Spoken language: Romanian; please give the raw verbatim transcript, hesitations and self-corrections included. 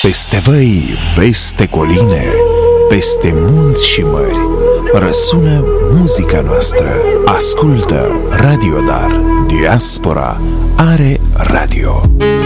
Peste văi, peste coline, peste munți și mări, răsună muzica noastră. Ascultă Radio Dar. Diaspora are radio.